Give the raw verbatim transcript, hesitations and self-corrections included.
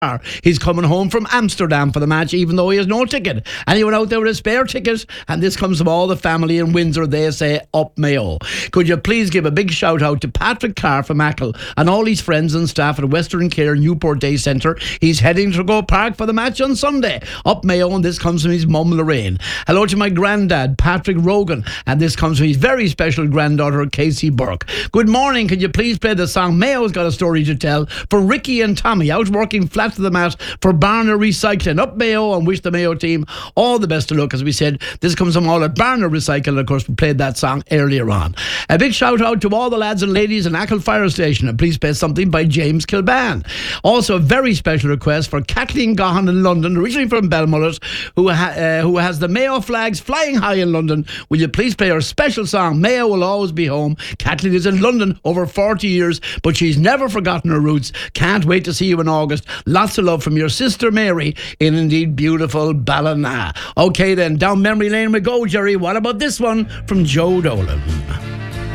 He's coming home from Amsterdam for the match, even though he has no ticket. Anyone out there with a spare ticket? And this comes from all the family in Windsor. They say, up Mayo. Could you please give a big shout out to Patrick Carr from Ackle and all his friends and staff at Western Care Newport Day Centre. He's heading to Go Park for the match on Sunday. Up Mayo, and this comes from his mum Lorraine. Hello to my granddad, Patrick Rogan, and this comes from his very special granddaughter, Casey Burke. Good morning. Could you please play the song Mayo's Got a Story to Tell for Ricky and Tommy out working flat to the mat for Barner Recycling. Up Mayo, and wish the Mayo team all the best of luck. As we said, this comes from all at Barner Recycle. Of course, we played that song earlier on. A big shout out to all the lads and ladies in Ackle Fire Station, and please play something by James Kilban. Also, a very special request for Kathleen Gahan in London, originally from Belmullet, who, ha- uh, who has the Mayo flags flying high in London. Will you please play her special song, Mayo Will Always Be Home? Kathleen is in London over forty years, but she's never forgotten her roots. Can't wait to see you in August. Lots of love from your sister Mary in indeed beautiful Ballina. Okay then, down memory lane we go, Jerry. What about this one from Joe Dolan?